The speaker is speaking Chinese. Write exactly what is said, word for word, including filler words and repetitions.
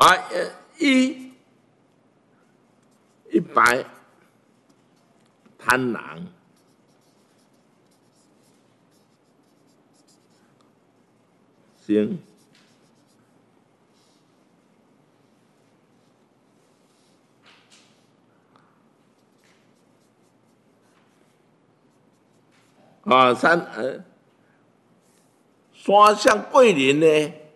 啊，呃一一白贪狼，行。啊，三呃，山向桂林呢，